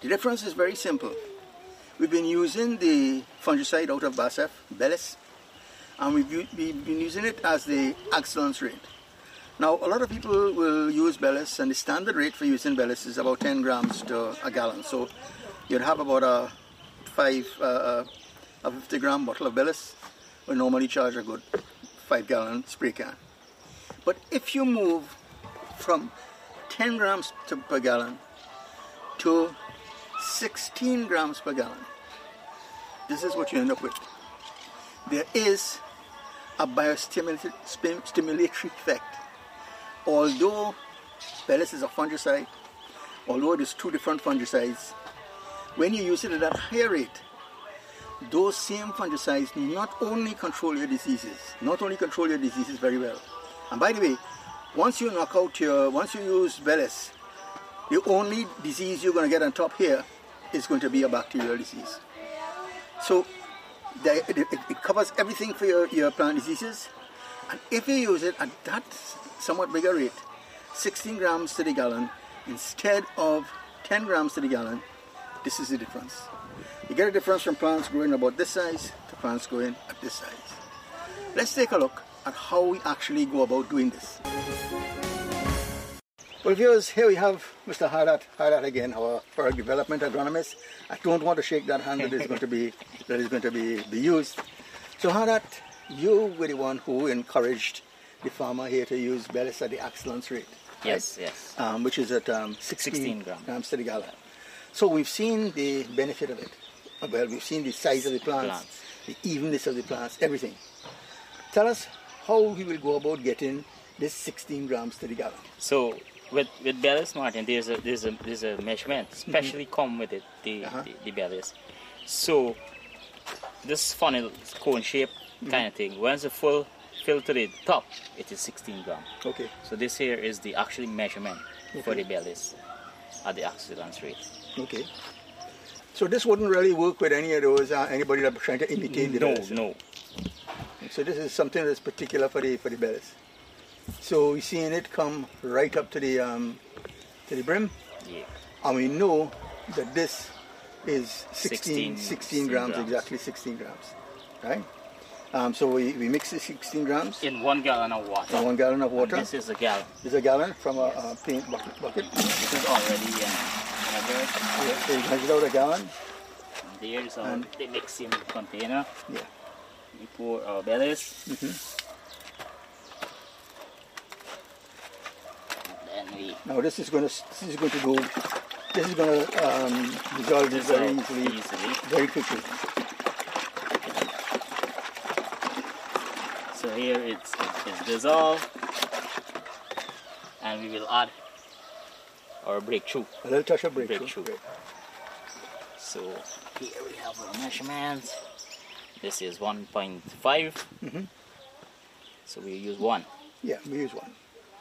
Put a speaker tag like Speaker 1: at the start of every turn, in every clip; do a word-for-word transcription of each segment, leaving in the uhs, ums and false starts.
Speaker 1: The difference is very simple. We've been using the fungicide out of BASF, Bellis, and we've, we've been using it as the excellence rate. Now, a lot of people will use Bellis, and the standard rate for using Bellis is about ten grams to a gallon. So you'd have about a five, uh, a fifty gram bottle of Bellis will normally charge a good five gallon spray can. But if you move from ten grams to, per gallon to sixteen grams per gallon, this is what you end up with. There is a biostimulatory effect. Although Bellis is a fungicide, although it is two different fungicides, when you use it at that higher rate, those same fungicides not only control your diseases, not only control your diseases very well. And by the way, once you knock out your, once you use Bellis, the only disease you're going to get on top here is going to be a bacterial disease. So the, it, it, it covers everything for your, your plant diseases. And if you use it at that somewhat bigger rate, sixteen grams to the gallon, instead of ten grams to the gallon, this is the difference. You get a difference from plants growing about this size to plants growing at this size. Let's take a look at how we actually go about doing this. Well, viewers, here we have Mister Hadat, Hadat again, our product development agronomist. I don't want to shake that hand that is going to be that is going to be, be used. So Hadat, you were the one who encouraged the farmer here to use Bellis at the excellence rate.
Speaker 2: Yes,
Speaker 1: right?
Speaker 2: yes.
Speaker 1: Um, which is at um, sixteen,
Speaker 2: sixteen grams.
Speaker 1: grams to the gallon. So we've seen the benefit of it. Well, we've seen the size of the plants, plants, the evenness of the plants, everything. Tell us how we will go about getting this sixteen grams to the gallon.
Speaker 2: So with with Bellis, Martin, there's a there's a there's a measurement, especially mm-hmm. come with it, the, uh-huh. the the Bellis. So this funnel cone shape mm-hmm. kind of thing. Once the full fill to the top, it is sixteen grams.
Speaker 1: Okay.
Speaker 2: So this here is the actual measurement okay. for the Bellis at the excellence rate.
Speaker 1: Okay. So this wouldn't really work with any of those uh, anybody that's trying to imitate the
Speaker 2: No,
Speaker 1: Bellis.
Speaker 2: no.
Speaker 1: So this is something that's particular for the for the Bellis. So we're seeing it come right up to the um, to the brim.
Speaker 2: Yeah.
Speaker 1: And we know that this is
Speaker 2: sixteen,
Speaker 1: sixteen, sixteen grams, grams, exactly sixteen grams, right? Um, so we, we mix the sixteen grams
Speaker 2: in one gallon of water.
Speaker 1: In one gallon of water.
Speaker 2: And this is a gallon.
Speaker 1: This is a gallon from a,
Speaker 2: yes.
Speaker 1: a paint bucket. bucket.
Speaker 2: This is already uh,
Speaker 1: yeah, so you measure out a gallon.
Speaker 2: And there's our
Speaker 1: and
Speaker 2: the mixing container.
Speaker 1: Yeah.
Speaker 2: We pour our Bellis.
Speaker 1: Mm-hmm.
Speaker 2: Then we.
Speaker 1: Now this is going to this is going to go. This is going to um, dissolve this very easily,
Speaker 2: easily,
Speaker 1: very quickly.
Speaker 2: So here it's, it's dissolved, and we will add our breakthrough.
Speaker 1: A little touch of breakthrough.
Speaker 2: breakthrough.
Speaker 1: Right.
Speaker 2: So here we have our measurements. This is one point five.
Speaker 1: Mm-hmm.
Speaker 2: So we use one.
Speaker 1: Yeah, we use one.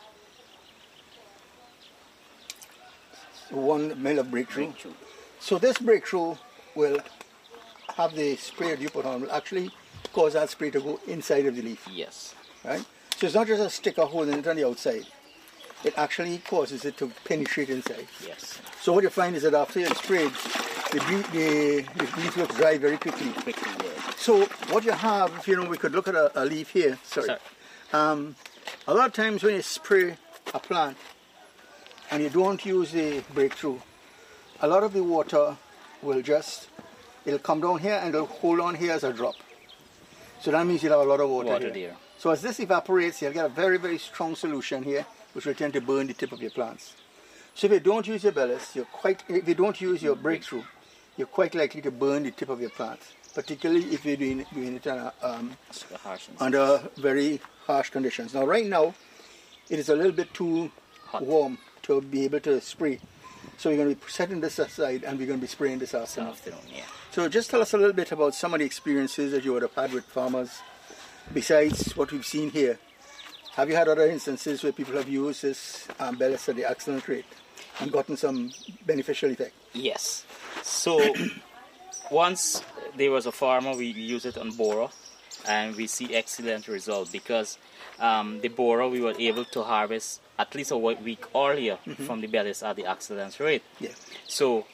Speaker 1: So one mil of breakthrough.
Speaker 2: breakthrough.
Speaker 1: So this breakthrough will have the spray that you put on will actually cause that spray to go inside of the leaf.
Speaker 2: Yes.
Speaker 1: Right? So it's not just a sticker holding it on the outside. It actually causes it to penetrate inside.
Speaker 2: Yes.
Speaker 1: So what you find is that after it's sprayed, the, the, the leaf looks dry very quickly.
Speaker 2: Quickly, yeah.
Speaker 1: So what you have, if you know, we could look at a, a leaf here. Sorry.
Speaker 2: Sorry.
Speaker 1: Um, a lot of times when you spray a plant and you don't use the breakthrough, a lot of the water will just, it'll come down here and it'll hold on here as a drop. So that means you'll have a lot of water,
Speaker 2: water
Speaker 1: here.
Speaker 2: there.
Speaker 1: So as this evaporates, you'll get a very, very strong solution here, which will tend to burn the tip of your plants. So if you don't use your Bellis, you're quite, if you don't use your breakthrough, you're quite likely to burn the tip of your plants, particularly if you're doing, doing it under, um, under very harsh conditions. Now right now, it is a little bit too hot, warm to be able to spray. So we're going to be setting this aside and we're going to be spraying this afternoon.
Speaker 2: afternoon yeah.
Speaker 1: So just tell us a little bit about some of the experiences that you would have had with farmers besides what we've seen here. Have you had other instances where people have used this um, Bellis at the excellent rate and gotten some beneficial effect?
Speaker 2: Yes. So once there was a farmer, we used it on Boro and we see excellent result because um, the Boro we were able to harvest at least a week earlier mm-hmm. from the Bellis at the excellence rate.
Speaker 1: Yeah.
Speaker 2: So